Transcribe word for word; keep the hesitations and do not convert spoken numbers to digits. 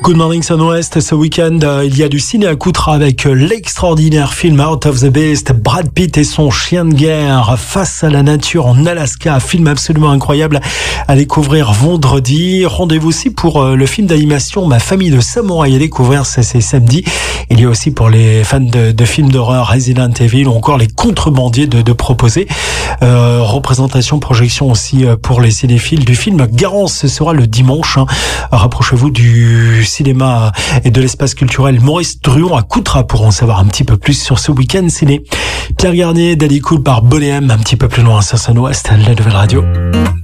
Good Morning Sun-Ouest, ce week-end, euh, il y a du ciné à Coutras avec euh, l'extraordinaire film Out of the Beast, Brad Pitt et son chien de guerre face à la nature en Alaska, film absolument incroyable à découvrir vendredi. Rendez-vous aussi pour euh, le film d'animation Ma famille de samouraïs à découvrir, ça c'est samedi. Il y a aussi pour les fans de, de films d'horreur Resident Evil ou encore Les Contrebandiers de, de proposer. Euh, représentation, projection aussi euh, pour les cinéphiles du film Garance, ce sera le dimanche. Hein. Rapprochez-vous du cinéma et de l'espace culturel Maurice Druon à Coutras pour en savoir un petit peu plus sur ce week-end ciné. Pierre Garnier, Daddy Cool par Bonnet M, un petit peu plus loin sur Sun-Ouest, la nouvelle radio.